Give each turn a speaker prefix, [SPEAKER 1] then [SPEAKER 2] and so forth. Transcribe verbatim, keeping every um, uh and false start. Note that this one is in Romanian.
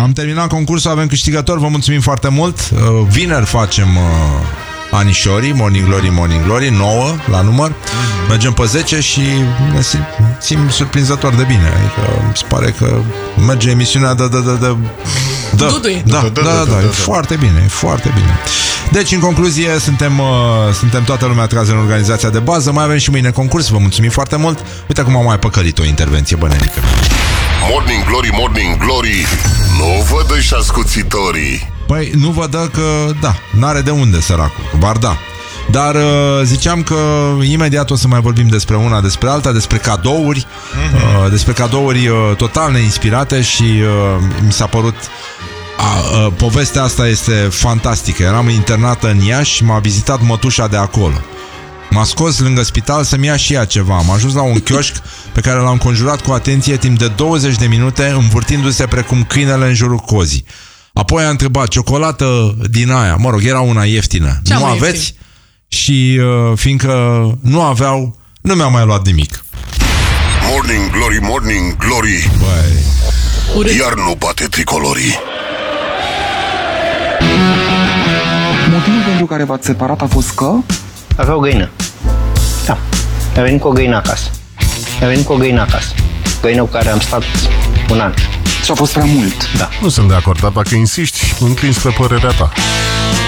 [SPEAKER 1] am terminat concursul, avem câștigător, vă mulțumim foarte mult. uh, Vineri facem uh, anișorii, Morning Glory, Morning Glory, nouă la număr. mm-hmm. Mergem pe zece și ne simțim surprinzător de bine. Adică mi se pare că merge emisiunea de... de, de, de Da, da, da, da, da, e foarte bine, e foarte bine. Deci, în concluzie, suntem, uh, suntem toată lumea atrasă în organizația de bază. Mai avem și mâine concurs, vă mulțumim foarte mult. Uite cum am mai păcălit o intervenție bănenică.
[SPEAKER 2] Morning Glory, Morning Glory, nu vă dă și ascuțitorii.
[SPEAKER 1] Păi, nu vă dă că, da, n-are de unde săracul, bar da. Dar uh, ziceam că imediat o să mai vorbim despre una, despre alta, despre cadouri, mm-hmm. uh, despre cadouri uh, total neinspirate și uh, mi s-a părut a, uh, povestea asta este fantastică. Eram internată în Iași și m-a vizitat mătușa de acolo. M-a scos lângă spital să-mi ia și ea ceva. Am ajuns la un chioșc pe care l-am conjurat cu atenție timp de douăzeci de minute, învârtindu-se precum câinele în jurul cozii. Apoi a întrebat, ciocolată din aia, mă rog, era una ieftină.
[SPEAKER 3] Cea
[SPEAKER 1] nu aveți? Ieftin. Și uh, fiindcă nu aveau, nu mi-au mai luat nimic.
[SPEAKER 2] Morning Glory, Morning Glory,
[SPEAKER 1] băi,
[SPEAKER 2] iar nu bate tricolorii.
[SPEAKER 4] Motivul pentru care v-ați separat a fost că?
[SPEAKER 5] Avea o găină. Da. Mi-a venit cu o găină acasă. Mi-a venit cu o găină acasă. Găină cu care am stat un an.
[SPEAKER 4] Și a fost prea mult.
[SPEAKER 5] Da.
[SPEAKER 6] Nu sunt de acord, dar dacă insiști, împins pe părerea ta.